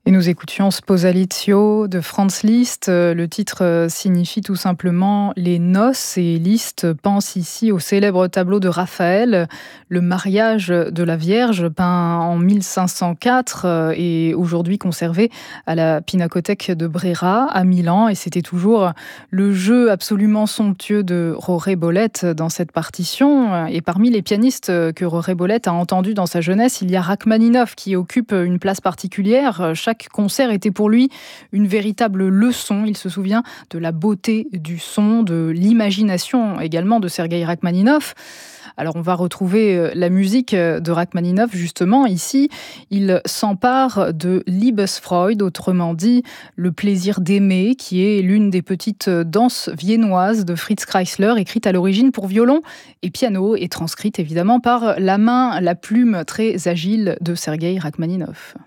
Et nous écoutions Sposalizio de Franz Liszt. Le titre signifie tout simplement les noces, et Liszt pense ici au célèbre tableau de Raphaël, le mariage de la Vierge, peint en 1504 et aujourd'hui conservé à la Pinacothèque de Brera à Milan. Et c'était toujours le jeu absolument somptueux de Roré Bolette dans cette partition. Et parmi les pianistes que Roré Bolette a entendus dans sa jeunesse, il y a Rachmaninov qui occupe une place particulière. Chaque concert était pour lui une véritable leçon. Il se souvient de la beauté du son, de l'imagination également de Sergueï Rachmaninov. Alors on va retrouver la musique de Rachmaninov justement ici. Il s'empare de Liebesfreude, autrement dit le plaisir d'aimer, qui est l'une des petites danses viennoises de Fritz Kreisler, écrite à l'origine pour violon et piano et transcrite évidemment par la main, la plume très agile de Sergueï Rachmaninov.